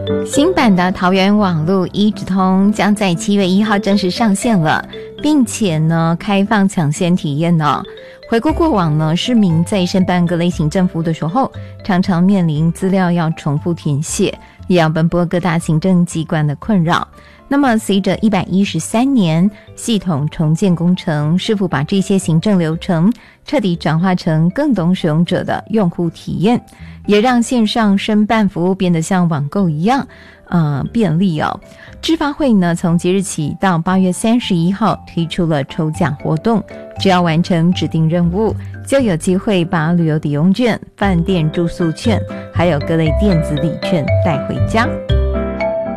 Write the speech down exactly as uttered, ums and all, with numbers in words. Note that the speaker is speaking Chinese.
新版的桃园网路一直通将在七月一号正式上线了，并且呢开放抢先体验哦。回顾过往呢，市民在申办各类行政服务的时候，常常面临资料要重复填写，也要奔波各大行政机关的困扰。那么随着一百一十三年系统重建工程，是否把这些行政流程彻底转化成更懂使用者的用户体验，也让线上申办服务变得像网购一样呃，便利哦。致发会呢，从即日起到八月三十一号推出了抽奖活动，只要完成指定任务，就有机会把旅游抵用券、饭店住宿券，还有各类电子礼券带回家。